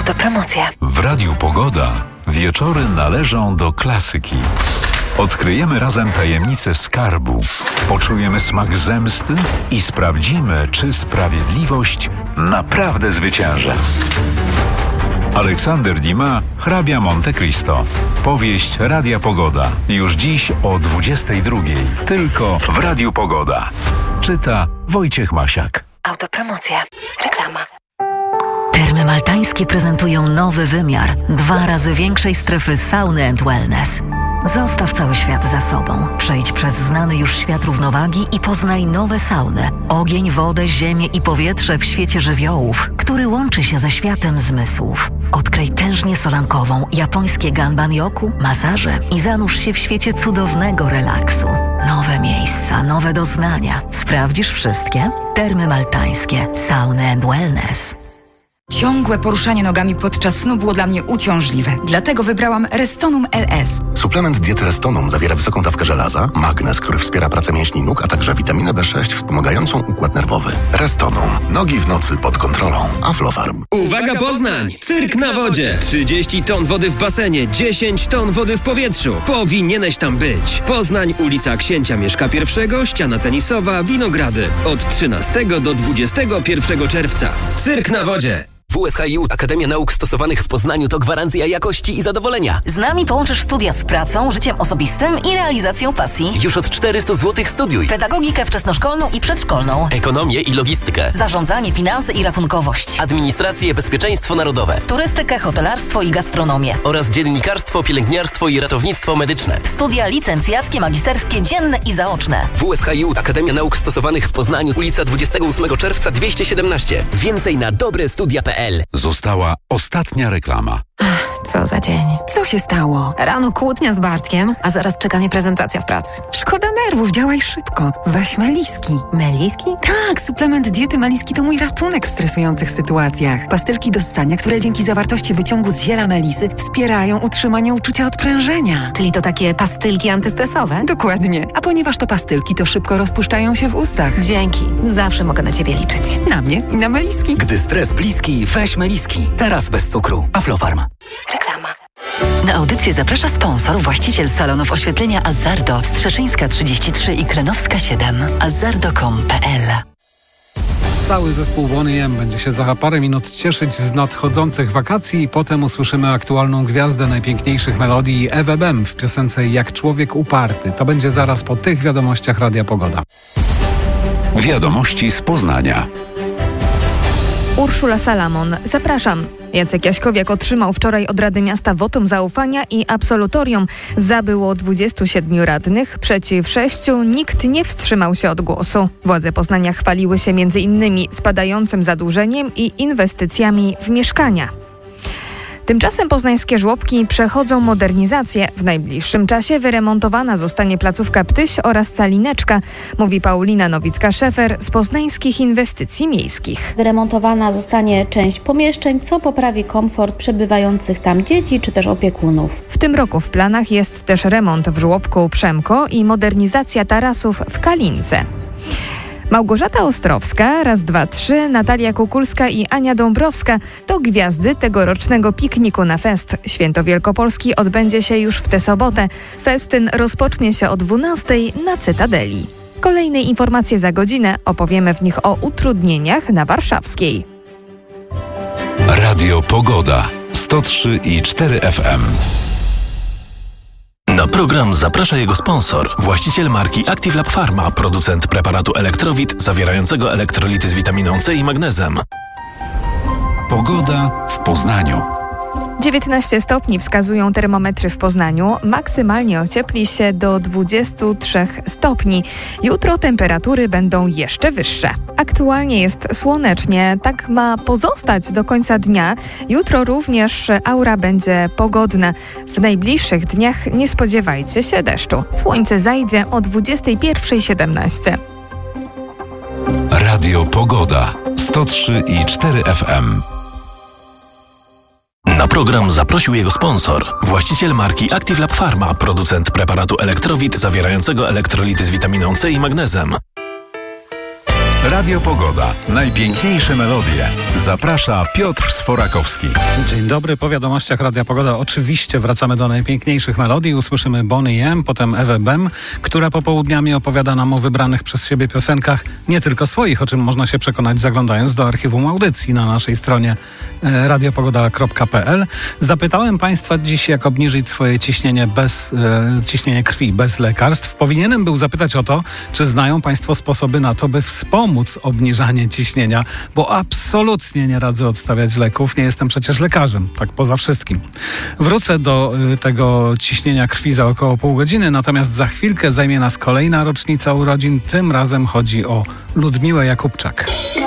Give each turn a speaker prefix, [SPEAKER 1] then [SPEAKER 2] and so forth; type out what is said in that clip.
[SPEAKER 1] Autopromocja.
[SPEAKER 2] W Radiu Pogoda. Wieczory należą do klasyki. Odkryjemy razem tajemnicę skarbu. Poczujemy smak zemsty i sprawdzimy, czy sprawiedliwość naprawdę zwycięży. Aleksander Dumas, Hrabia Monte Cristo. Powieść Radia Pogoda. Już dziś o 22:00. Tylko w Radiu Pogoda. Czyta Wojciech Masiak.
[SPEAKER 1] Autopromocja. Reklama.
[SPEAKER 3] Termy Maltańskie prezentują nowy wymiar 2 razy większej strefy sauny and wellness. Zostaw cały świat za sobą. Przejdź przez znany już świat równowagi i poznaj nowe sauny. Ogień, wodę, ziemię i powietrze w świecie żywiołów, który łączy się ze światem zmysłów. Odkryj tężnię solankową, japońskie ganban-yoku, masaże i zanurz się w świecie cudownego relaksu. Nowe miejsca, nowe doznania. Sprawdzisz wszystkie? Termy Maltańskie. Sauny and wellness.
[SPEAKER 4] Ciągłe poruszanie nogami podczas snu było dla mnie uciążliwe. Dlatego wybrałam Restonum LS.
[SPEAKER 5] Suplement diety Restonum zawiera wysoką dawkę żelaza, magnez, który wspiera pracę mięśni nóg, a także witaminę B6 wspomagającą układ nerwowy. Restonum. Nogi w nocy pod kontrolą. Aflofarm.
[SPEAKER 6] Uwaga Poznań! Cyrk na wodzie! 30 ton wody w basenie, 10 ton wody w powietrzu. Powinieneś tam być. Poznań, ulica Księcia Mieszka I, ściana tenisowa, Winogrady. Od 13 do 21 czerwca. Cyrk na wodzie!
[SPEAKER 7] WSHiU Akademia Nauk Stosowanych w Poznaniu to gwarancja jakości i zadowolenia.
[SPEAKER 3] Z nami połączysz studia z pracą, życiem osobistym i realizacją pasji.
[SPEAKER 7] Już od 400 zł studiuj.
[SPEAKER 3] Pedagogikę wczesnoszkolną i przedszkolną.
[SPEAKER 7] Ekonomię i logistykę.
[SPEAKER 3] Zarządzanie, finanse i rachunkowość.
[SPEAKER 7] Administrację, bezpieczeństwo narodowe.
[SPEAKER 3] Turystykę, hotelarstwo i gastronomię.
[SPEAKER 7] Oraz dziennikarstwo, pielęgniarstwo i ratownictwo medyczne.
[SPEAKER 3] Studia licencjackie, magisterskie, dzienne i zaoczne.
[SPEAKER 7] WSHiU Akademia Nauk Stosowanych w Poznaniu, ulica 28 czerwca 217. Więcej na dobrestudia.pl.
[SPEAKER 2] Została ostatnia reklama.
[SPEAKER 8] Co za dzień. Co się stało? Rano kłótnia z Bartkiem, a zaraz czeka mnie prezentacja w pracy. Szkoda nerwów, działaj szybko. Weź Meliski. Meliski? Tak, suplement diety Meliski to mój ratunek w stresujących sytuacjach. Pastylki do ssania, które dzięki zawartości wyciągu z ziela melisy wspierają utrzymanie uczucia odprężenia. Czyli to takie pastylki antystresowe? Dokładnie. A ponieważ to pastylki, to szybko rozpuszczają się w ustach. Dzięki. Zawsze mogę na ciebie liczyć. Na mnie i na Meliski.
[SPEAKER 9] Gdy stres bliski, weź Meliski. Teraz bez cukru. Aflofarm.
[SPEAKER 1] Reklama.
[SPEAKER 3] Na audycję zaprasza sponsor, właściciel salonów oświetlenia Azzardo, Strzeszyńska 33 i Klenowska 7. azzardo.com.pl.
[SPEAKER 10] Cały zespół Boney M będzie się za parę minut cieszyć z nadchodzących wakacji i potem usłyszymy aktualną gwiazdę najpiękniejszych melodii Ewę Bem w piosence Jak człowiek uparty. To będzie zaraz po tych wiadomościach Radia Pogoda.
[SPEAKER 2] Wiadomości z Poznania.
[SPEAKER 11] Urszula Salamon. Zapraszam. Jacek Jaśkowiak otrzymał wczoraj od Rady Miasta wotum zaufania i absolutorium. Za było 27 radnych, przeciw 6 nikt nie wstrzymał się od głosu. Władze Poznania chwaliły się m.in. spadającym zadłużeniem i inwestycjami w mieszkania. Tymczasem poznańskie żłobki przechodzą modernizację. W najbliższym czasie wyremontowana zostanie placówka Ptyś oraz Calineczka, mówi Paulina Nowicka-Szefer z Poznańskich Inwestycji Miejskich.
[SPEAKER 12] Wyremontowana zostanie część pomieszczeń, co poprawi komfort przebywających tam dzieci czy też opiekunów.
[SPEAKER 11] W tym roku w planach jest też remont w żłobku Przemko i modernizacja tarasów w Kalince. Małgorzata Ostrowska, raz, dwa, trzy, Natalia Kukulska i Ania Dąbrowska to gwiazdy tegorocznego pikniku na fest. Święto Wielkopolski odbędzie się już w tę sobotę. Festyn rozpocznie się o 12:00 na Cytadeli. Kolejne informacje za godzinę, opowiemy w nich o utrudnieniach na Warszawskiej.
[SPEAKER 2] Radio Pogoda 103,4 FM.
[SPEAKER 13] Na program zaprasza jego sponsor, właściciel marki Active Lab Pharma, producent preparatu Elektrowit zawierającego elektrolity z witaminą C i magnezem.
[SPEAKER 2] Pogoda w Poznaniu.
[SPEAKER 11] 19 stopni wskazują termometry w Poznaniu. Maksymalnie ociepli się do 23 stopni. Jutro temperatury będą jeszcze wyższe. Aktualnie jest słonecznie. Tak ma pozostać do końca dnia. Jutro również aura będzie pogodna. W najbliższych dniach nie spodziewajcie się deszczu. Słońce zajdzie o 21:17.
[SPEAKER 2] Radio Pogoda 103,4 FM.
[SPEAKER 13] Na program zaprosił jego sponsor, właściciel marki Active Lab Pharma, producent preparatu Elektrowit zawierającego elektrolity z witaminą C i magnezem.
[SPEAKER 2] Radio Pogoda. Najpiękniejsze melodie. Zaprasza Piotr Sforakowski.
[SPEAKER 10] Dzień dobry. Po wiadomościach Radia Pogoda oczywiście wracamy do najpiękniejszych melodii. Usłyszymy Boney M, potem Ewę Bem, która popołudniami opowiada nam o wybranych przez siebie piosenkach, nie tylko swoich, o czym można się przekonać zaglądając do archiwum audycji na naszej stronie radiopogoda.pl. Zapytałem Państwa dziś, jak obniżyć swoje ciśnienie ciśnienie krwi bez lekarstw. Powinienem był zapytać o to, czy znają Państwo sposoby na to, by wspomóc obniżanie ciśnienia, bo absolutnie nie radzę odstawiać leków. Nie jestem przecież lekarzem, tak poza wszystkim. Wrócę do tego ciśnienia krwi za około pół godziny, natomiast za chwilkę zajmie nas kolejna rocznica urodzin. Tym razem chodzi o Ludmiłę Jakubczak.